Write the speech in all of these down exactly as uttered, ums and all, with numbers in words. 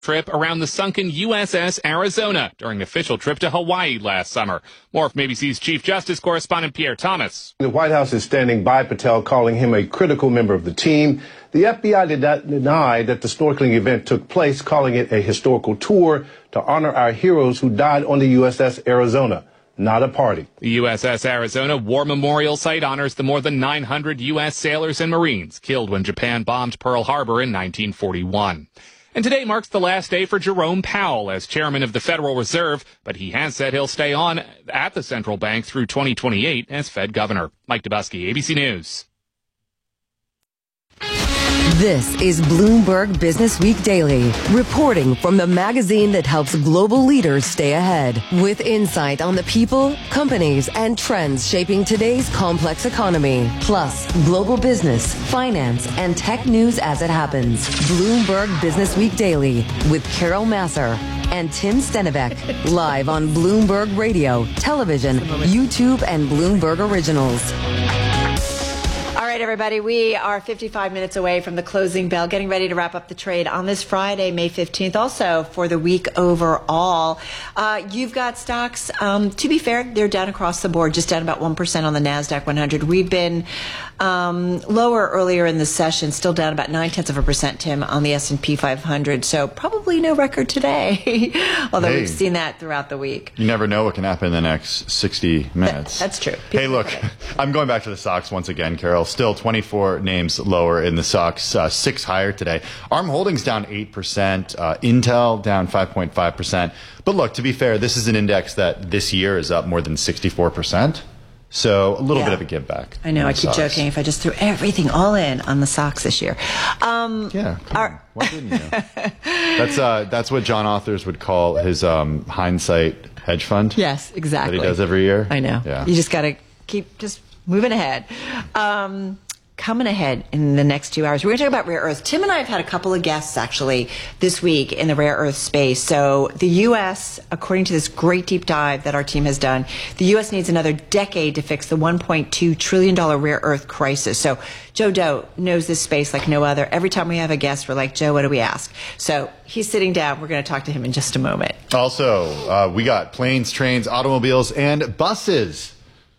trip around the sunken U S S Arizona during an official trip to Hawaii last summer. More from A B C's Chief Justice correspondent Pierre Thomas. The White House is standing by Patel, calling him a critical member of the team. The F B I did not deny that the snorkeling event took place, calling it a historical tour to honor our heroes who died on the U S S Arizona, not a party. The U S S Arizona War Memorial Site honors the more than nine hundred U S sailors and Marines killed when Japan bombed Pearl Harbor in nineteen forty-one. And today marks the last day for Jerome Powell as chairman of the Federal Reserve, but he has said he'll stay on at the central bank through twenty twenty-eight as Fed governor. Mike Dubusky, A B C News. This is Bloomberg Business Week Daily, reporting from the magazine that helps global leaders stay ahead, with insight on the people, companies, and trends shaping today's complex economy, plus global business, finance, and tech news as it happens. Bloomberg Business Week Daily with Carol Masser and Tim Stenivek, live on Bloomberg Radio, television, YouTube, and Bloomberg Originals. All right, everybody, we are fifty-five minutes away from the closing bell, getting ready to wrap up the trade on this Friday, May fifteenth, also for the week overall. Uh, you've got stocks, um, to be fair, they're down across the board, just down about one percent on the NASDAQ one hundred. We've been um, lower earlier in the session, still down about nine-tenths of a percent, Tim, on the S and P five hundred, so probably no record today, although hey, we've seen that throughout the week. You never know what can happen in the next sixty minutes. That, that's true. People hey, look, I'm going back to the stocks once again, Carol. Still twenty-four names lower in the stocks, uh, six higher today. ARM Holdings down eight percent, uh, Intel down five point five percent. But look, to be fair, this is an index that this year is up more than sixty-four percent. So a little yeah. bit of a give back. I know, I keep stocks. joking if I just threw everything all in on the stocks this year. Um, yeah, come our- on. Why didn't you? that's, uh, that's what John Authers would call his um, hindsight hedge fund. Yes, exactly. That he does every year. I know. Yeah. You just got to keep just moving ahead. Um, coming ahead in the next two hours, we're going to talk about rare earths. Tim and I have had a couple of guests actually this week in the rare earth space. So the U S, according to this great deep dive that our team has done, the U S needs another decade to fix the one point two trillion dollars rare earth crisis. So Joe Doe knows this space like no other. Every time we have a guest, we're like, Joe, what do we ask? So he's sitting down. We're going to talk to him in just a moment. Also, uh, we got planes, trains, automobiles, and buses.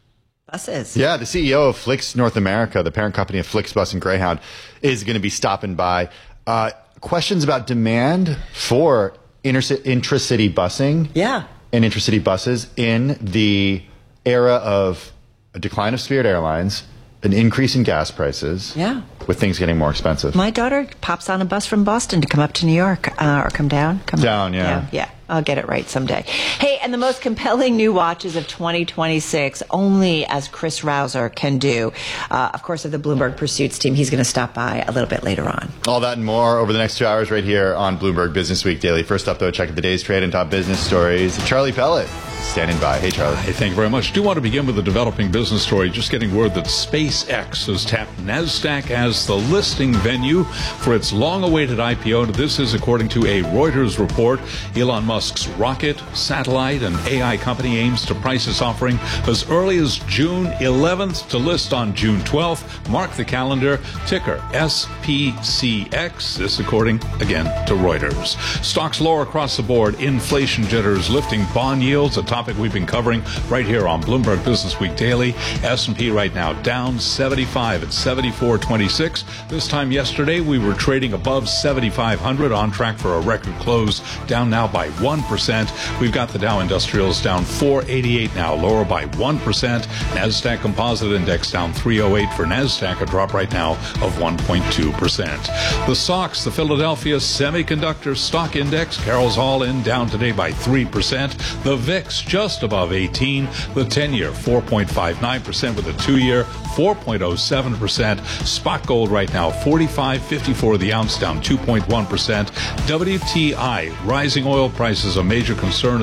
Buses. Yeah, the C E O of Flix North America, the parent company of Flixbus and Greyhound, is going to be stopping by. Uh, questions about demand for interci- intracity busing yeah. and intracity buses in the era of a decline of Spirit Airlines, an increase in gas prices, yeah. with things getting more expensive. My daughter pops on a bus from Boston to come up to New York, uh, or come down. Come down, yeah. yeah. Yeah, I'll get it right someday. Hey, and the most compelling new watches of twenty twenty-six, only as Chris Rouser can do. Uh, of course, of the Bloomberg Pursuits team, he's going to stop by a little bit later on. All that and more over the next two hours right here on Bloomberg Business Week Daily. First up, though, check out the day's trade and top business stories. Charlie Pellet standing by. Hey, Charlie. Hey, thank you very much. Do want to begin with a developing business story. Just getting word that SpaceX has tapped NASDAQ as the listing venue for its long-awaited I P O. This is according to a Reuters report. Elon Musk's rocket, satellite, and A I company aims to price its offering as early as June eleventh to list on June twelfth. Mark the calendar. Ticker S P C X. This according, again, to Reuters. Stocks lower across the board. Inflation jitters lifting bond yields, a topic we've been covering right here on Bloomberg Business Week Daily. S and P right now down seventy-five at seventy-four twenty-six. This time yesterday, we were trading above seventy-five hundred, on track for a record close, down now by one percent. We've got the Dow Industrials down four eighty-eight now, lower by one percent. NASDAQ Composite Index down three oh eight for NASDAQ, a drop right now of one point two percent. The stocks, the Philadelphia Semiconductor Stock Index, Carol's all in, down today by three percent. The V I X just above eighteen. The ten-year four point five nine percent, with the two-year four point oh seven percent. Spot gold right now forty-five fifty-four the ounce, down two point one percent. W T I, rising oil prices a major concern as well.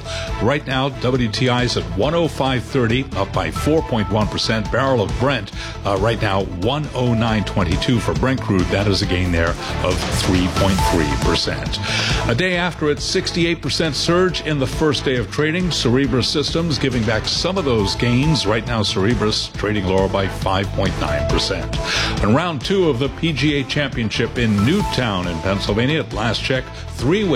Right now, W T I is at one oh five thirty, up by four point one percent. Barrel of Brent uh, right now one oh nine twenty-two for Brent crude. That is a gain there of three point three percent. A day after its sixty-eight percent surge in the first day of trading, Cerebras Systems giving back some of those gains. Right now, Cerebras trading lower by five point nine percent. On round two of the P G A Championship in Newtown in Pennsylvania, at last check, three